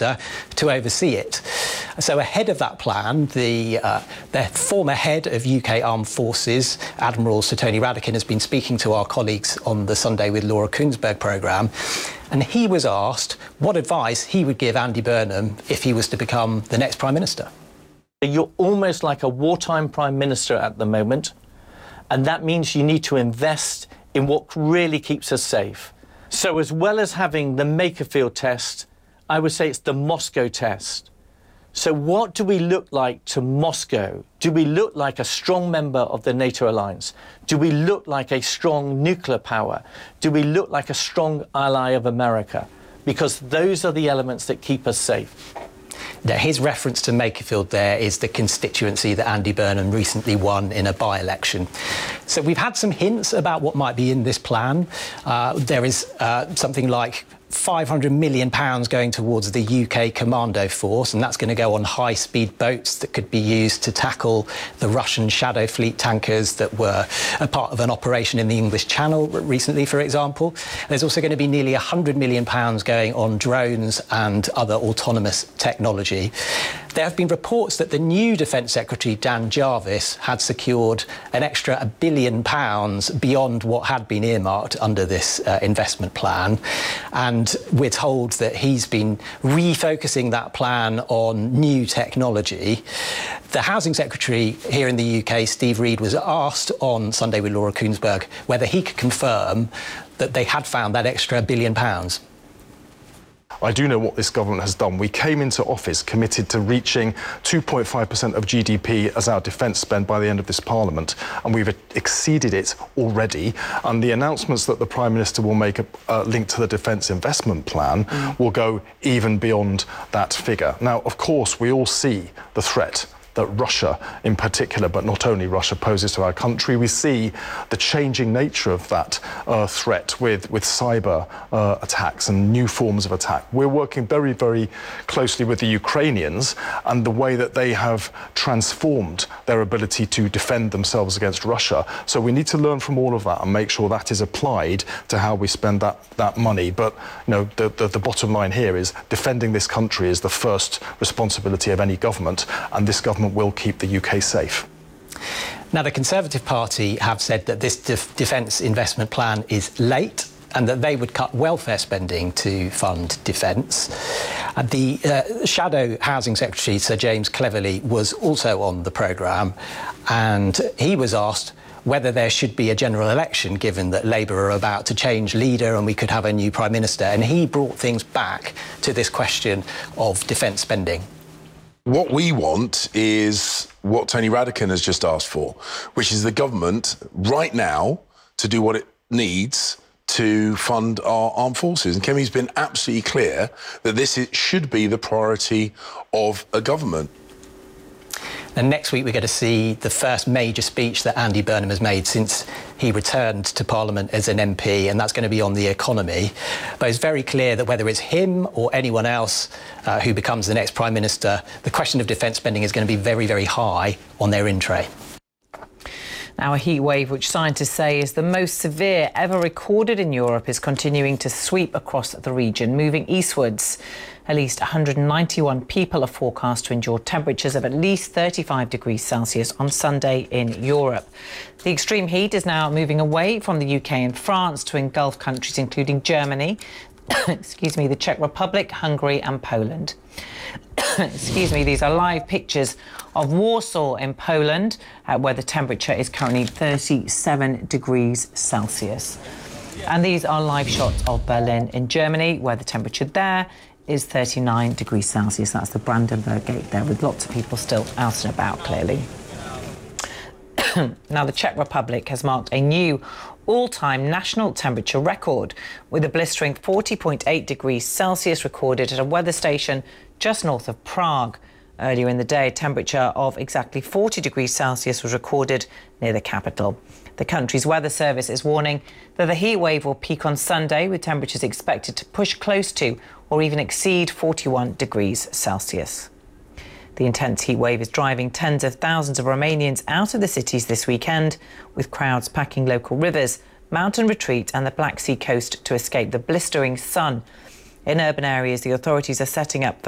minister to oversee it. So ahead of that plan, the former head of UK Armed Forces, Admiral Sir Tony Radakin, has been speaking to our colleagues on the Sunday with Laura Kuenssberg programme, and he was asked what advice he would give Andy Burnham if he was to become the next Prime Minister. You're almost like a wartime Prime Minister at the moment, and that means you need to invest in what really keeps us safe. So as well as having the Makerfield test, I would say it's the Moscow test. So what do we look like to Moscow? Do we look like a strong member of the NATO alliance? Do we look like a strong nuclear power? Do we look like a strong ally of America? Because those are the elements that keep us safe. Now, his reference to Makerfield there is the constituency that Andy Burnham recently won in a by-election. So we've had some hints about what might be in this plan. There is something like £500 million going towards the UK Commando Force, and that's going to go on high-speed boats that could be used to tackle the Russian Shadow Fleet tankers that were a part of an operation in the English Channel recently, for example. There's also going to be nearly £100 million going on drones and other autonomous technology. There have been reports that the new Defence Secretary, Dan Jarvis, had secured an extra £1 billion beyond what had been earmarked under this investment plan. And we're told that he's been refocusing that plan on new technology. The Housing Secretary here in the UK, Steve Reed, was asked on Sunday with Laura Kuenssberg whether he could confirm that they had found that extra £1 billion. I do know what this government has done. We came into office committed to reaching 2.5% of GDP as our defence spend by the end of this Parliament, and we've exceeded it already. And the announcements that the Prime Minister will make linked to the Defence Investment Plan will go even beyond that figure. Now, of course, we all see the threat that Russia in particular, but not only Russia, poses to our country. We see the changing nature of that threat with cyber attacks and new forms of attack. We're working very, very closely with the Ukrainians and the way that they have transformed their ability to defend themselves against Russia. So we need to learn from all of that and make sure that is applied to how we spend that money. But you know, the bottom line here is defending this country is the first responsibility of any government, and this government will keep the UK safe. Now, the Conservative Party have said that this defence investment plan is late and that they would cut welfare spending to fund defence. The Shadow Housing Secretary, Sir James Cleverly, was also on the programme, and he was asked whether there should be a general election, given that Labour are about to change leader and we could have a new Prime Minister. And he brought things back to this question of defence spending. What we want is what Tony Radakin has just asked for, which is the government right now to do what it needs to fund our armed forces. And Kemi's been absolutely clear that should be the priority of a government. And next week we're going to see the first major speech that Andy Burnham has made since he returned to Parliament as an MP, and that's going to be on the economy. But it's very clear that whether it's him or anyone else who becomes the next Prime Minister, the question of defence spending is going to be very, very high on their in-tray. Now, a heat wave, which scientists say is the most severe ever recorded in Europe, is continuing to sweep across the region, moving eastwards. At least 191 people are forecast to endure temperatures of at least 35 degrees Celsius on Sunday in Europe. The extreme heat is now moving away from the UK and France to engulf countries including Germany, the Czech Republic, Hungary and Poland. These are live pictures of Warsaw in Poland, where the temperature is currently 37 degrees Celsius. And these are live shots of Berlin in Germany, where the temperature there is 39 degrees Celsius. That's the Brandenburg Gate there, with lots of people still out and about, clearly. Now, the Czech Republic has marked a new all-time national temperature record, with a blistering 40.8 degrees Celsius recorded at a weather station just north of Prague. Earlier in the day, a temperature of exactly 40 degrees Celsius was recorded near the capital. The country's weather service is warning that the heat wave will peak on Sunday, with temperatures expected to push close to or even exceed 41 degrees Celsius. The intense heat wave is driving tens of thousands of Romanians out of the cities this weekend, with crowds packing local rivers, mountain retreat and the Black Sea coast to escape the blistering sun. In urban areas, the authorities are setting up